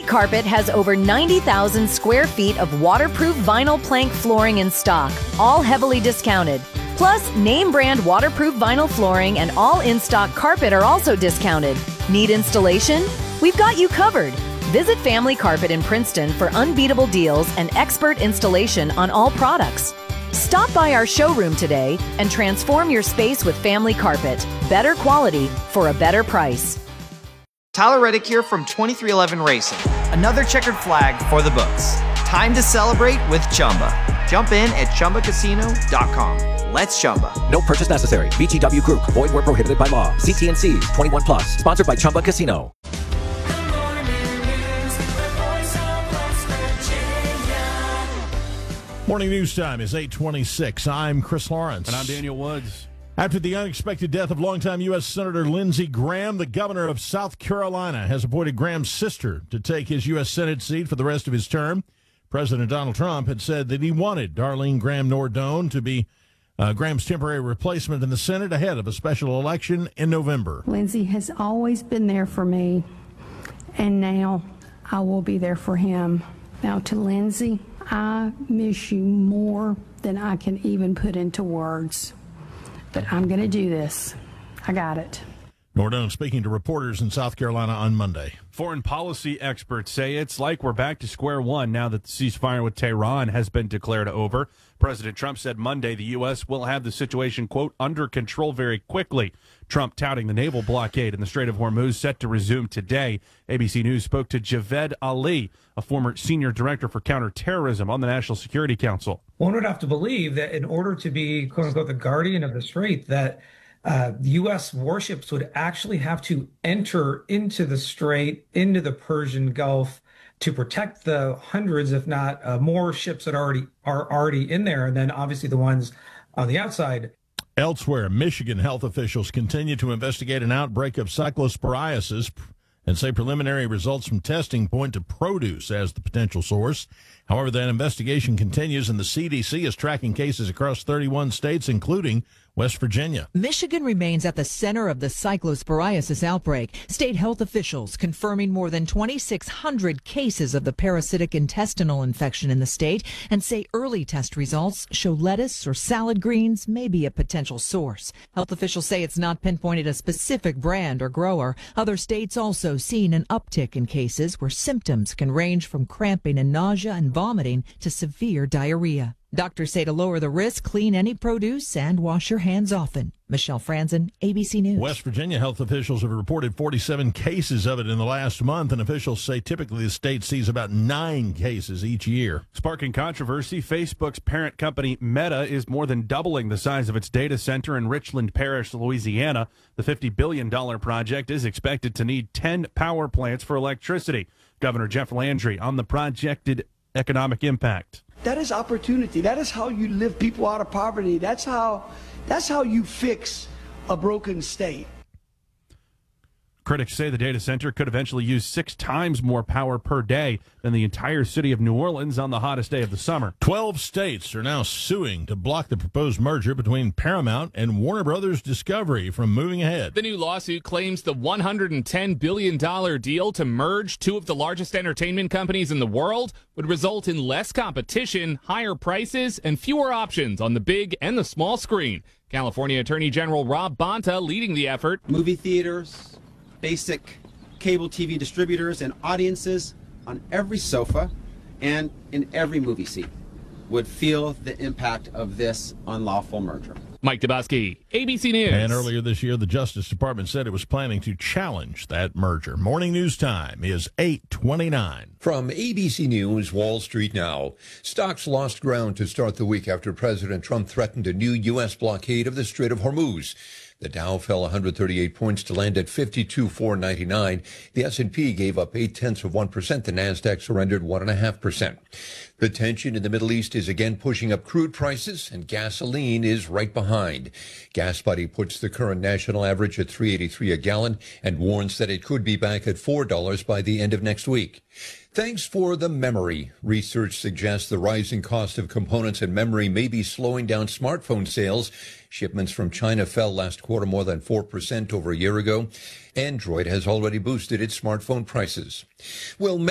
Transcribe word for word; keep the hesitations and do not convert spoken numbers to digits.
Family Carpet has over ninety thousand square feet of waterproof vinyl plank flooring in stock, all heavily discounted. Plus, name brand waterproof vinyl flooring and all in-stock carpet are also discounted. Need installation? We've got you covered. Visit Family Carpet in Princeton for unbeatable deals and expert installation on all products. Stop by our showroom today and transform your space with Family Carpet. Better quality for a better price. Tyler Reddick here from twenty-three eleven Racing. Another checkered flag for the books. Time to celebrate with Chumba. Jump in at Chumba Casino dot com. Let's Chumba. No purchase necessary. V G W Group. Void where prohibited by law. See T and C's. twenty-one plus. Sponsored by Chumba Casino. Morning news time is eight twenty-six. I'm Chris Lawrence. And I'm Daniel Woods. After the unexpected death of longtime U S. Senator Lindsey Graham, the governor of South Carolina has appointed Graham's sister to take his U S. Senate seat for the rest of his term. President Donald Trump had said that he wanted Darlene Graham Nordone to be uh, Graham's temporary replacement in the Senate ahead of a special election in November. Lindsey has always been there for me, and now I will be there for him. Now to Lindsey, I miss you more than I can even put into words. But I'm going to do this. I got it. Nordone speaking to reporters in South Carolina on Monday. Foreign policy experts say it's like we're back to square one now that the ceasefire with Tehran has been declared over. President Trump said Monday the U S will have the situation, quote, under control very quickly. Trump touting the naval blockade in the Strait of Hormuz set to resume today. A B C News spoke to Javed Ali, a former senior director for counterterrorism on the National Security Council. One would have to believe that in order to be, quote unquote, the guardian of the Strait, that uh, U S warships would actually have to enter into the Strait, into the Persian Gulf, to protect the hundreds, if not uh, more ships that already are already in there, and then obviously the ones on the outside. Elsewhere, Michigan health officials continue to investigate an outbreak of cyclosporiasis and say preliminary results from testing point to produce as the potential source. However, that investigation continues, and the C D C is tracking cases across thirty-one states, including West Virginia. Michigan remains at the center of the cyclosporiasis outbreak. State health officials confirming more than twenty-six hundred cases of the parasitic intestinal infection in the state and say early test results show lettuce or salad greens may be a potential source. Health officials say it's not pinpointed a specific brand or grower. Other states also seen an uptick in cases where symptoms can range from cramping and nausea and vomiting to severe diarrhea. Doctors say to lower the risk, clean any produce and wash your hands often. Michelle Franzen, A B C News. West Virginia health officials have reported forty-seven cases of it in the last month, and officials say typically the state sees about nine cases each year. Sparking controversy, Facebook's parent company Meta is more than doubling the size of its data center in Richland Parish, Louisiana. The fifty billion dollars project is expected to need ten power plants for electricity. Governor Jeff Landry on the projected economic impact. That is opportunity. That is how you lift people out of poverty. That's how that's how you fix a broken state. Critics say the data center could eventually use six times more power per day than the entire city of New Orleans on the hottest day of the summer. Twelve states are now suing to block the proposed merger between Paramount and Warner Brothers Discovery from moving ahead. The new lawsuit claims the one hundred ten billion dollars deal to merge two of the largest entertainment companies in the world would result in less competition, higher prices, and fewer options on the big and the small screen. California Attorney General Rob Bonta leading the effort. Movie theaters, basic cable T V distributors, and audiences on every sofa and in every movie seat would feel the impact of this unlawful merger. Mike Dabowski, A B C News. And earlier this year, the Justice Department said it was planning to challenge that merger. Morning news time is eight twenty-nine. From A B C News, Wall Street now. Stocks lost ground to start the week after President Trump threatened a new U S blockade of the Strait of Hormuz. The Dow fell one hundred thirty-eight points to land at fifty-two thousand four hundred ninety-nine. The S and P gave up eight tenths of one percent. The Nasdaq surrendered one point five percent. The tension in the Middle East is again pushing up crude prices, and gasoline is right behind. GasBuddy puts the current national average at three eighty-three a gallon and warns that it could be back at four dollars by the end of next week. Thanks for the memory. Research suggests the rising cost of components and memory may be slowing down smartphone sales. Shipments from China fell last quarter more than four percent over a year ago. Android has already boosted its smartphone prices. Well,